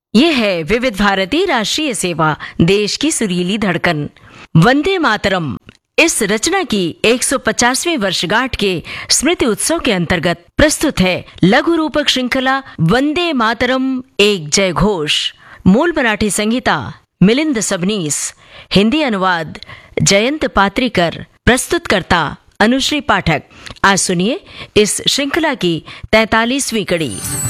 ये है विविध भारती राष्ट्रीय सेवा, देश की सुरीली धड़कन। वंदे मातरम इस रचना की 150वीं वर्षगांठ के स्मृति उत्सव के अंतर्गत प्रस्तुत है लघु रूपक श्रृंखला वंदे मातरम एक जय घोष। मूल मराठी संगीता मिलिंद सबनीस, हिंदी अनुवाद जयंत पात्रीकर, प्रस्तुतकर्ता अनुश्री पाठक। आज सुनिए इस श्रृंखला की 43वीं कड़ी।